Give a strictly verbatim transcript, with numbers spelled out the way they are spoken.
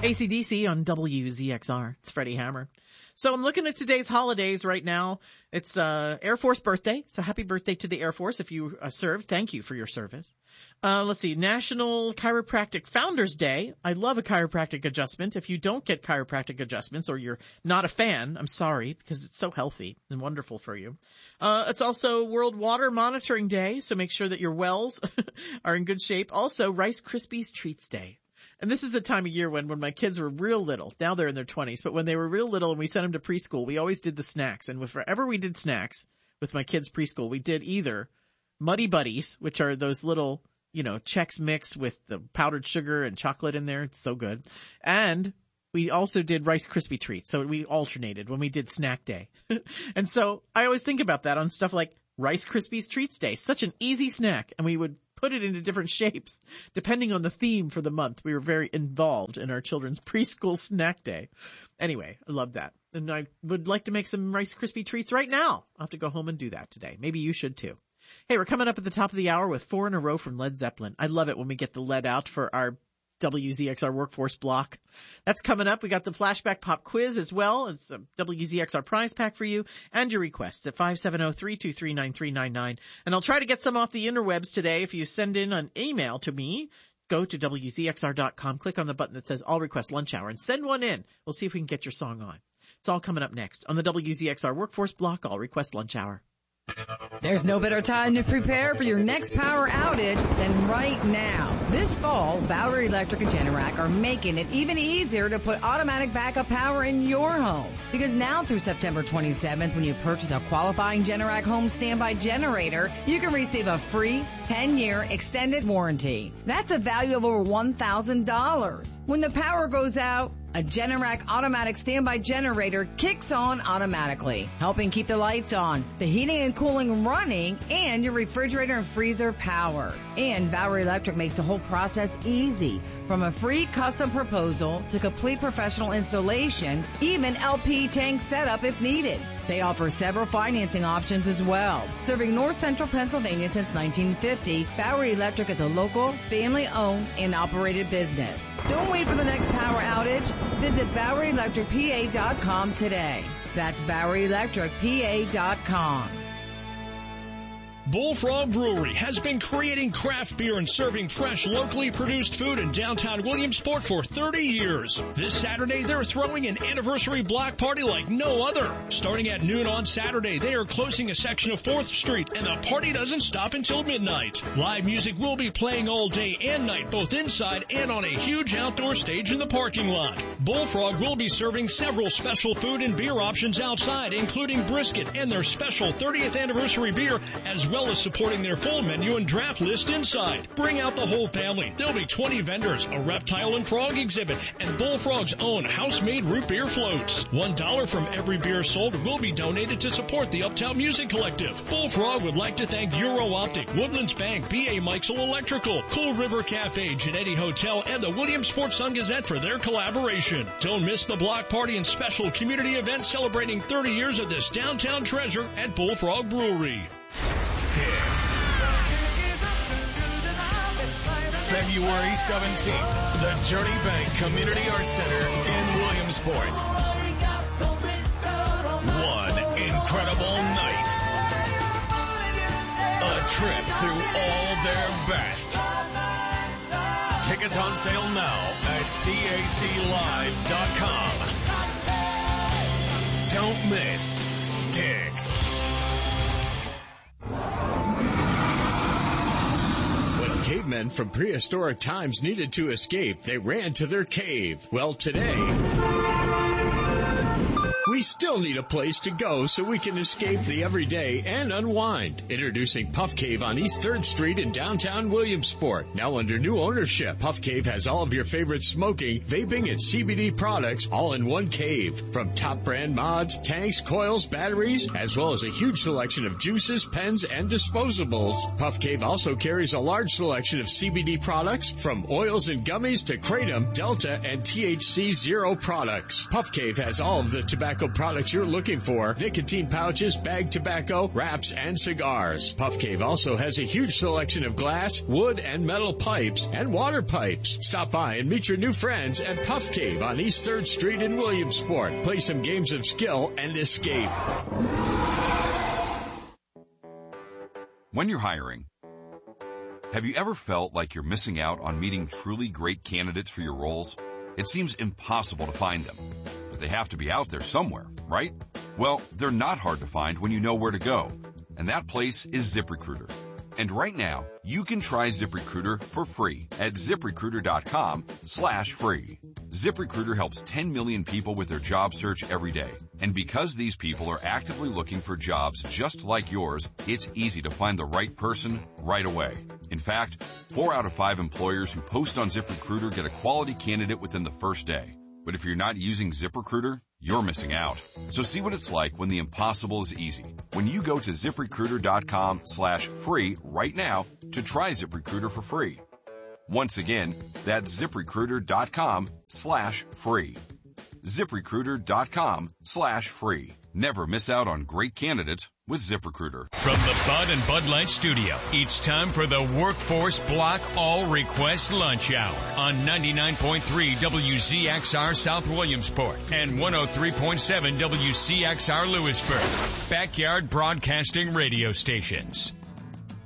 A C D C on W Z X R. It's Freddie Hammer. So I'm looking at today's holidays right now. It's uh Air Force birthday, so happy birthday to the Air Force if you uh, served. Thank you for your service. Uh let's see, National Chiropractic Founders Day. I love a chiropractic adjustment. If you don't get chiropractic adjustments or you're not a fan, I'm sorry, because it's so healthy and wonderful for you. Uh It's also World Water Monitoring Day, so make sure that your wells are in good shape. Also, Rice Krispies Treats Day. And this is the time of year when, when my kids were real little. Now they're in their twenties, but when they were real little and we sent them to preschool, we always did the snacks. And whenever we did snacks with my kids' preschool, we did either Muddy Buddies, which are those little, you know, Chex Mix with the powdered sugar and chocolate in there. It's so good. And we also did Rice Krispie Treats. So we alternated when we did snack day. And so I always think about that on stuff like Rice Krispies Treats Day. Such an easy snack. And we would put it into different shapes depending on the theme for the month. We were very involved in our children's preschool snack day. Anyway, I love that. And I would like to make some Rice Krispie treats right now. I'll have to go home and do that today. Maybe you should too. Hey, we're coming up at the top of the hour with four in a row from Led Zeppelin. I love it when we get the lead out for our W Z X R Workforce Block. That's coming up. We got the Flashback Pop Quiz as well. It's a W Z X R prize pack for you and your requests at five seven zero, three two three, nine three nine nine. And I'll try to get some off the interwebs today. If you send in an email to me, go to W Z X R dot com, click on the button that says I'll request lunch hour and send one in. We'll see if we can get your song on. It's all coming up next on the W Z X R Workforce Block. I'll request lunch hour. There's no better time to prepare for your next power outage than right now. This fall, Bowery Electric and Generac are making it even easier to put automatic backup power in your home. Because now through September twenty-seventh, when you purchase a qualifying Generac home standby generator, you can receive a free ten-year extended warranty. That's a value of over one thousand dollars. When the power goes out, a Generac automatic standby generator kicks on automatically, helping keep the lights on, the heating and cooling running, and your refrigerator and freezer powered. And Bowery Electric makes the whole process easy. From a free custom proposal to complete professional installation, even L P tank setup if needed. They offer several financing options as well. Serving North Central Pennsylvania since nineteen fifty, Bowery Electric is a local, family-owned and operated business. Don't wait for the next power outage. Visit Bowery Electric P A dot com today. That's Bowery Electric P A dot com. Bullfrog Brewery has been creating craft beer and serving fresh, locally produced food in downtown Williamsport for thirty years. This Saturday, they're throwing an anniversary block party like no other. Starting at noon on Saturday, they are closing a section of fourth street, and the party doesn't stop until midnight. Live music will be playing all day and night, both inside and on a huge outdoor stage in the parking lot. Bullfrog will be serving several special food and beer options outside, including brisket and their special thirtieth anniversary beer, as well as supporting their full menu and draft list inside. Bring out the whole family. There'll be twenty vendors, a reptile and frog exhibit, and Bullfrog's own house-made root beer floats. One dollar from every beer sold will be donated to support the Uptown Music Collective. Bullfrog would like to thank Euro Optic, Woodlands Bank, B A Mikesell Electrical, Cool River Cafe, Genetti Hotel, and the Williamsport Sun-Gazette for their collaboration. Don't miss the block party and special community event celebrating thirty years of this downtown treasure at Bullfrog Brewery. Sticks. February seventeenth, the Journey Bank Community Arts Center in Williamsport. One incredible night. A trip through all their best. Tickets on sale now at C A C live dot com. Don't miss Sticks. When cavemen from prehistoric times needed to escape, they ran to their cave. Well, today, we still need a place to go so we can escape the everyday and unwind. Introducing Puff Cave on East third Street in downtown Williamsport. Now under new ownership, Puff Cave has all of your favorite smoking, vaping, and C B D products all in one cave. From top brand mods, tanks, coils, batteries, as well as a huge selection of juices, pens, and disposables. Puff Cave also carries a large selection of C B D products from oils and gummies to Kratom, Delta, and T H C Zero products. Puff Cave has all of the tobacco tobacco products you're looking for. Nicotine pouches, bag tobacco, wraps, and cigars. Puff Cave also has a huge selection of glass, wood, and metal pipes and water pipes. Stop by and meet your new friends at Puff Cave on East third Street in Williamsport. Play some games of skill and escape. When you're hiring, have you ever felt like you're missing out on meeting truly great candidates for your roles? It seems impossible to find them, but they have to be out there somewhere, right? Well, they're not hard to find when you know where to go, and that place is ZipRecruiter. And right now, you can try ZipRecruiter for free at ZipRecruiter.com slash free. ZipRecruiter helps ten million people with their job search every day. And because these people are actively looking for jobs just like yours, it's easy to find the right person right away. In fact, four out of five employers who post on ZipRecruiter get a quality candidate within the first day. But if you're not using ZipRecruiter, you're missing out. So see what it's like when the impossible is easy. When you go to ZipRecruiter.com slash free right now to try ZipRecruiter for free. Once again, that's ZipRecruiter.com slash free. ZipRecruiter.com slash free. Never miss out on great candidates with ZipRecruiter. From the Bud and Bud Light Studio, it's time for the Workforce Block All Request Lunch Hour on ninety-nine point three W Z X R South Williamsport and one oh three point seven W C X R Lewisburg. Backyard Broadcasting Radio Stations.